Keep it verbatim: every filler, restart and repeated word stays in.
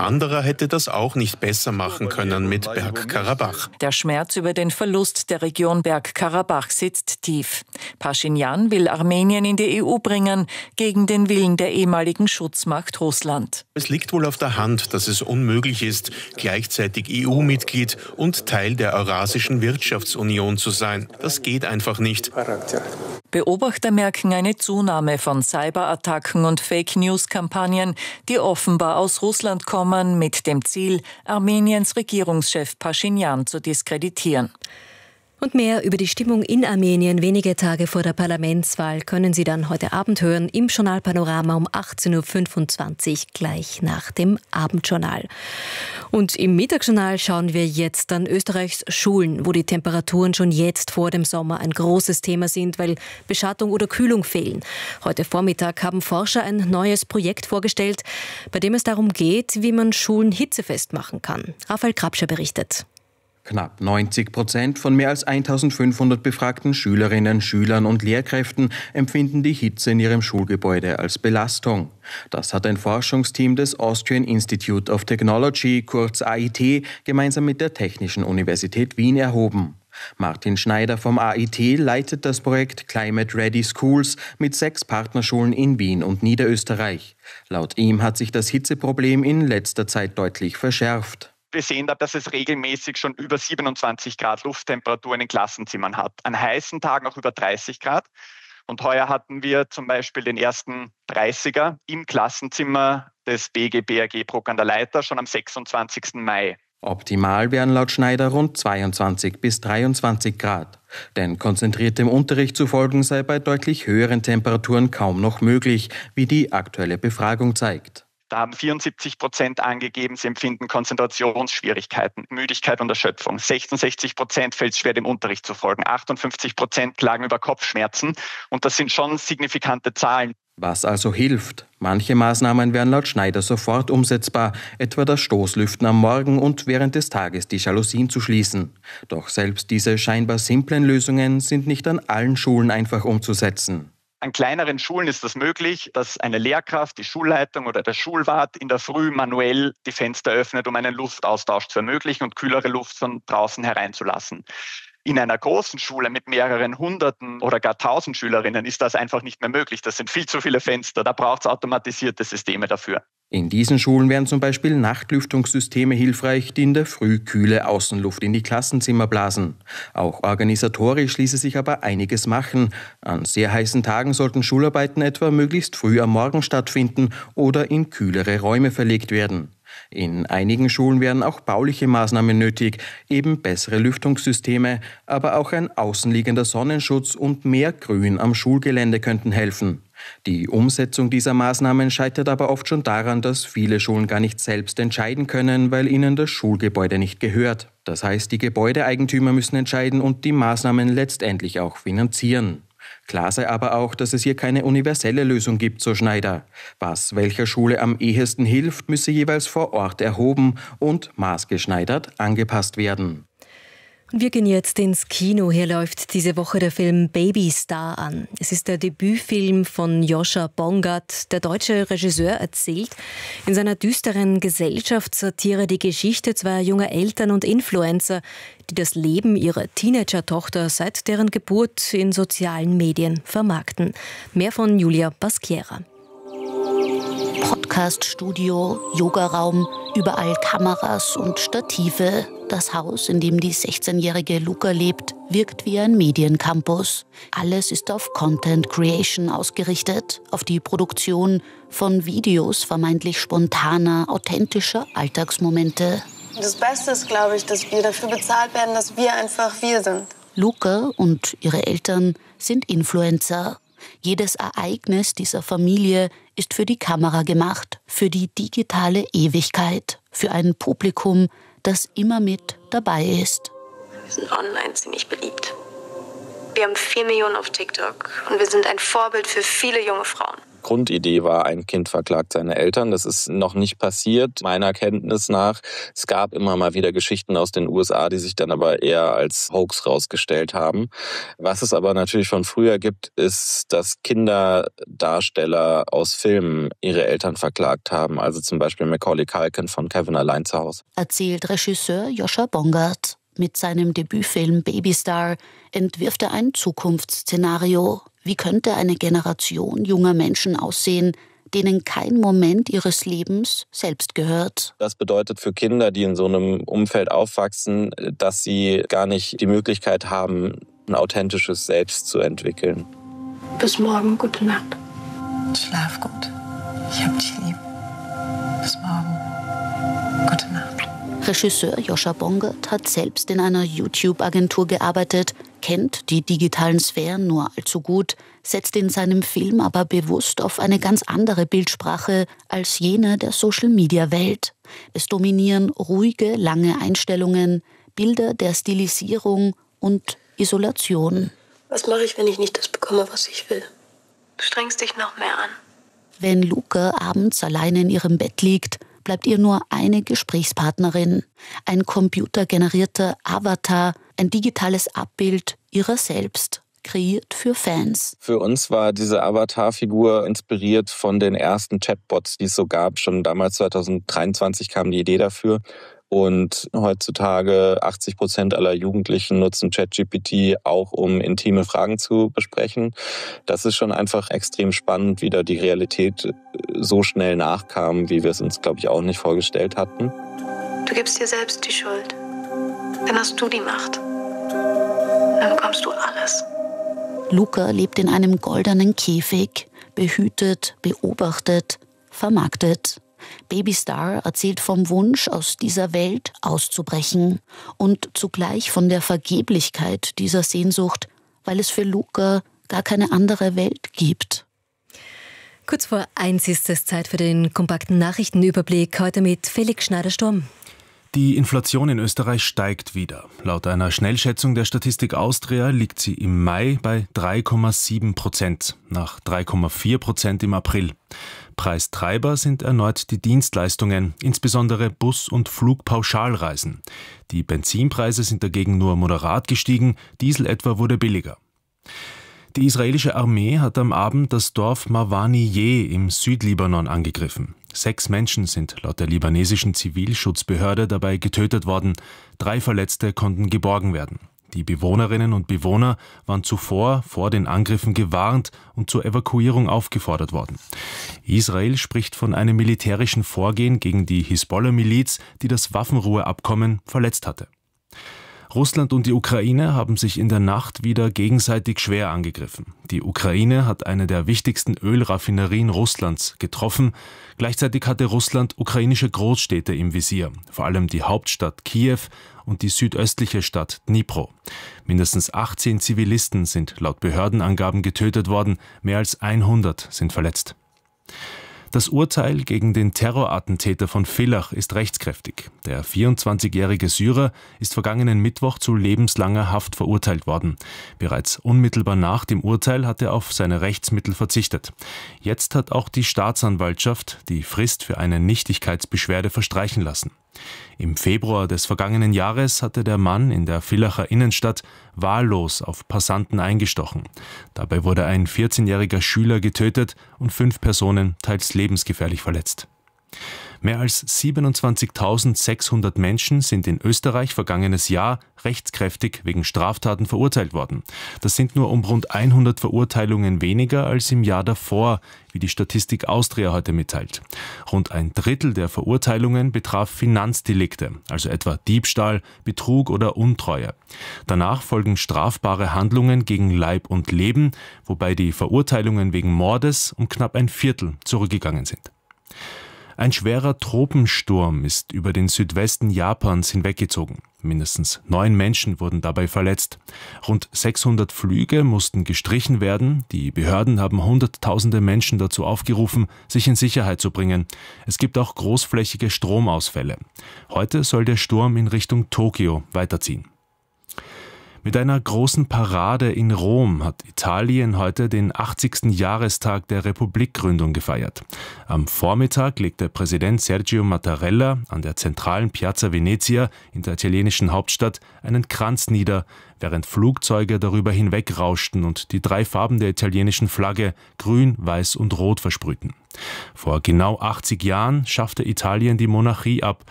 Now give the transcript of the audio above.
anderer hätte das auch nicht besser machen können mit Bergkarabach. Der Schmerz über den Verlust der Region Bergkarabach sitzt tief. Paschinjan will Armenien in die E U bringen, gegen den Willen der ehemaligen Schutzmacht Russland. Es liegt wohl auf der Hand, dass es unmöglich ist, gleichzeitig E U-Mitglied und Teil der Eurasischen Wirtschaftsunion zu sein. Das geht einfach nicht. Beobachter merken eine Zunahme von Cyberattacken und Fake-News-Kampagnen, die offenbar aus Russland kommen, mit dem Ziel, Armeniens Regierungschef Paschinjan zu diskreditieren. Und mehr über die Stimmung in Armenien wenige Tage vor der Parlamentswahl können Sie dann heute Abend hören im Journal Panorama um achtzehn Uhr fünfundzwanzig, gleich nach dem Abendjournal. Und im Mittagsjournal schauen wir jetzt an Österreichs Schulen, wo die Temperaturen schon jetzt vor dem Sommer ein großes Thema sind, weil Beschattung oder Kühlung fehlen. Heute Vormittag haben Forscher ein neues Projekt vorgestellt, bei dem es darum geht, wie man Schulen hitzefest machen kann. Raphael Krabscher berichtet. Knapp neunzig Prozent von mehr als eintausendfünfhundert befragten Schülerinnen, Schülern und Lehrkräften empfinden die Hitze in ihrem Schulgebäude als Belastung. Das hat ein Forschungsteam des Austrian Institute of Technology, kurz A I T, gemeinsam mit der Technischen Universität Wien erhoben. Martin Schneider vom A I T leitet das Projekt Climate Ready Schools mit sechs Partnerschulen in Wien und Niederösterreich. Laut ihm hat sich das Hitzeproblem in letzter Zeit deutlich verschärft. Wir sehen da, dass es regelmäßig schon über siebenundzwanzig Grad Lufttemperatur in den Klassenzimmern hat. An heißen Tagen auch über dreißig Grad. Und heuer hatten wir zum Beispiel den ersten dreißiger im Klassenzimmer des B G B R G Bruck an der Leiter schon am sechsundzwanzigsten Mai. Optimal wären laut Schneider rund zweiundzwanzig bis dreiundzwanzig Grad. Denn konzentriertem Unterricht zu folgen sei bei deutlich höheren Temperaturen kaum noch möglich, wie die aktuelle Befragung zeigt. Da haben vierundsiebzig Prozent angegeben, sie empfinden Konzentrationsschwierigkeiten, Müdigkeit und Erschöpfung. sechsundsechzig Prozent fällt es schwer, dem Unterricht zu folgen. achtundfünfzig Prozent klagen über Kopfschmerzen. Und das sind schon signifikante Zahlen. Was also hilft? Manche Maßnahmen wären laut Schneider sofort umsetzbar, etwa das Stoßlüften am Morgen und während des Tages die Jalousien zu schließen. Doch selbst diese scheinbar simplen Lösungen sind nicht an allen Schulen einfach umzusetzen. An kleineren Schulen ist das möglich, dass eine Lehrkraft, die Schulleitung oder der Schulwart in der Früh manuell die Fenster öffnet, um einen Luftaustausch zu ermöglichen und kühlere Luft von draußen hereinzulassen. In einer großen Schule mit mehreren Hunderten oder gar tausend Schülerinnen ist das einfach nicht mehr möglich. Das sind viel zu viele Fenster, da braucht es automatisierte Systeme dafür. In diesen Schulen wären zum Beispiel Nachtlüftungssysteme hilfreich, die in der Früh kühle Außenluft in die Klassenzimmer blasen. Auch organisatorisch ließe sich aber einiges machen. An sehr heißen Tagen sollten Schularbeiten etwa möglichst früh am Morgen stattfinden oder in kühlere Räume verlegt werden. In einigen Schulen wären auch bauliche Maßnahmen nötig, eben bessere Lüftungssysteme, aber auch ein außenliegender Sonnenschutz und mehr Grün am Schulgelände könnten helfen. Die Umsetzung dieser Maßnahmen scheitert aber oft schon daran, dass viele Schulen gar nicht selbst entscheiden können, weil ihnen das Schulgebäude nicht gehört. Das heißt, die Gebäudeeigentümer müssen entscheiden und die Maßnahmen letztendlich auch finanzieren. Klar sei aber auch, dass es hier keine universelle Lösung gibt, so Schneider. Was welcher Schule am ehesten hilft, müsse jeweils vor Ort erhoben und maßgeschneidert angepasst werden. Wir gehen jetzt ins Kino. Hier läuft diese Woche der Film Baby Star an. Es ist der Debütfilm von Joscha Bongard. Der deutsche Regisseur erzählt in seiner düsteren Gesellschaftssatire die Geschichte zweier junger Eltern und Influencer, die das Leben ihrer Teenager-Tochter seit deren Geburt in sozialen Medien vermarkten. Mehr von Julia Basquiera. Podcast-Studio, Yogaraum, überall Kameras und Stative. Das Haus, in dem die sechzehnjährige Luca lebt, wirkt wie ein Mediencampus. Alles ist auf Content Creation ausgerichtet, auf die Produktion von Videos vermeintlich spontaner, authentischer Alltagsmomente. Das Beste ist, glaube ich, dass wir dafür bezahlt werden, dass wir einfach wir sind. Luca und ihre Eltern sind Influencer. Jedes Ereignis dieser Familie ist für die Kamera gemacht, für die digitale Ewigkeit, für ein Publikum, das immer mit dabei ist. Wir sind online ziemlich beliebt. Wir haben vier Millionen auf TikTok und wir sind ein Vorbild für viele junge Frauen. Grundidee war, ein Kind verklagt seine Eltern. Das ist noch nicht passiert, meiner Kenntnis nach. Es gab immer mal wieder Geschichten aus den U S A, die sich dann aber eher als Hoax rausgestellt haben. Was es aber natürlich schon früher gibt, ist, dass Kinderdarsteller aus Filmen ihre Eltern verklagt haben. Also zum Beispiel Macaulay Culkin von Kevin allein zu Hause. Erzählt Regisseur Joscha Bongard. Mit seinem Debütfilm Babystar entwirft er ein Zukunftsszenario. Wie könnte eine Generation junger Menschen aussehen, denen kein Moment ihres Lebens selbst gehört? Das bedeutet für Kinder, die in so einem Umfeld aufwachsen, dass sie gar nicht die Möglichkeit haben, ein authentisches Selbst zu entwickeln. Bis morgen, gute Nacht. Schlaf gut. Ich hab dich lieb. Bis morgen. Gute Nacht. Regisseur Joscha Bongard hat selbst in einer YouTube-Agentur gearbeitet, kennt die digitalen Sphären nur allzu gut, setzt in seinem Film aber bewusst auf eine ganz andere Bildsprache als jene der Social-Media-Welt. Es dominieren ruhige, lange Einstellungen, Bilder der Stilisierung und Isolation. Was mache ich, wenn ich nicht das bekomme, was ich will? Du strengst dich noch mehr an. Wenn Luca abends alleine in ihrem Bett liegt, bleibt ihr nur eine Gesprächspartnerin. Ein computergenerierter Avatar, ein digitales Abbild ihrer selbst, kreiert für Fans. Für uns war diese Avatar-Figur inspiriert von den ersten Chatbots, die es so gab. Schon damals zwanzig dreiundzwanzig kam die Idee dafür. Und heutzutage achtzig Prozent aller Jugendlichen nutzen ChatGPT auch, um intime Fragen zu besprechen. Das ist schon einfach extrem spannend, wie da die Realität so schnell nachkam, wie wir es uns, glaube ich, auch nicht vorgestellt hatten. Du gibst dir selbst die Schuld. Dann hast du die Macht. Dann bekommst du alles. Luca lebt in einem goldenen Käfig, behütet, beobachtet, vermarktet. Babystar erzählt vom Wunsch, aus dieser Welt auszubrechen und zugleich von der Vergeblichkeit dieser Sehnsucht, weil es für Luca gar keine andere Welt gibt. Kurz vor eins ist es Zeit für den kompakten Nachrichtenüberblick, heute mit Felix Schneider-Sturm. Die Inflation in Österreich steigt wieder. Laut einer Schnellschätzung der Statistik Austria liegt sie im Mai bei drei Komma sieben Prozent, nach drei Komma vier Prozent im April. Preistreiber sind erneut die Dienstleistungen, insbesondere Bus- und Flugpauschalreisen. Die Benzinpreise sind dagegen nur moderat gestiegen, Diesel etwa wurde billiger. Die israelische Armee hat am Abend das Dorf Mawani-Ye im Südlibanon angegriffen. Sechs Menschen sind laut der libanesischen Zivilschutzbehörde dabei getötet worden. Drei Verletzte konnten geborgen werden. Die Bewohnerinnen und Bewohner waren zuvor vor den Angriffen gewarnt und zur Evakuierung aufgefordert worden. Israel spricht von einem militärischen Vorgehen gegen die Hisbollah-Miliz, die das Waffenruheabkommen verletzt hatte. Russland und die Ukraine haben sich in der Nacht wieder gegenseitig schwer angegriffen. Die Ukraine hat eine der wichtigsten Ölraffinerien Russlands getroffen. Gleichzeitig hatte Russland ukrainische Großstädte im Visier, vor allem die Hauptstadt Kiew und die südöstliche Stadt Dnipro. Mindestens achtzehn Zivilisten sind laut Behördenangaben getötet worden, mehr als hundert sind verletzt. Das Urteil gegen den Terrorattentäter von Villach ist rechtskräftig. Der vierundzwanzigjährige Syrer ist vergangenen Mittwoch zu lebenslanger Haft verurteilt worden. Bereits unmittelbar nach dem Urteil hat er auf seine Rechtsmittel verzichtet. Jetzt hat auch die Staatsanwaltschaft die Frist für eine Nichtigkeitsbeschwerde verstreichen lassen. Im Februar des vergangenen Jahres hatte der Mann in der Villacher Innenstadt wahllos auf Passanten eingestochen. Dabei wurde ein vierzehnjähriger Schüler getötet und fünf Personen teils lebensgefährlich verletzt. Mehr als siebenundzwanzigtausendsechshundert Menschen sind in Österreich vergangenes Jahr rechtskräftig wegen Straftaten verurteilt worden. Das sind nur um rund hundert Verurteilungen weniger als im Jahr davor, wie die Statistik Austria heute mitteilt. Rund ein Drittel der Verurteilungen betraf Finanzdelikte, also etwa Diebstahl, Betrug oder Untreue. Danach folgen strafbare Handlungen gegen Leib und Leben, wobei die Verurteilungen wegen Mordes um knapp ein Viertel zurückgegangen sind. Ein schwerer Tropensturm ist über den Südwesten Japans hinweggezogen. Mindestens neun Menschen wurden dabei verletzt. Rund sechshundert Flüge mussten gestrichen werden. Die Behörden haben Hunderttausende Menschen dazu aufgerufen, sich in Sicherheit zu bringen. Es gibt auch großflächige Stromausfälle. Heute soll der Sturm in Richtung Tokio weiterziehen. Mit einer großen Parade in Rom hat Italien heute den achtzigsten Jahrestag der Republikgründung gefeiert. Am Vormittag legte Präsident Sergio Mattarella an der zentralen Piazza Venezia in der italienischen Hauptstadt einen Kranz nieder, während Flugzeuge darüber hinwegrauschten und die drei Farben der italienischen Flagge grün, weiß und rot versprühten. Vor genau achtzig Jahren schaffte Italien die Monarchie ab